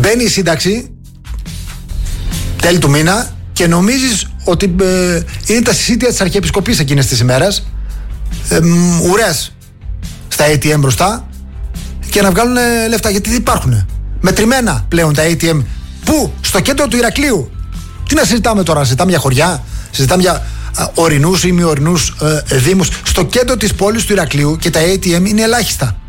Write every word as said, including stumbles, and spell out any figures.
μπαίνει η σύνταξη τέλη του μήνα και νομίζεις ότι ε, είναι τα συσίτια της Αρχιεπισκοπής εκείνες τις ημέρες, ε, ουρές στα έι τι εμ μπροστά και να βγάλουν λεφτά, γιατί δεν υπάρχουν μετρημένα πλέον τα έι τι εμ. Πού? Στο κέντρο του Ηρακλείου. Τι να συζητάμε τώρα, συζητάμε για χωριά, συζητάμε για α, ορεινούς ή μη ορεινούς ε, δήμους. Στο κέντρο της πόλης του Ηρακλείου και τα έι τι εμ είναι ελάχιστα.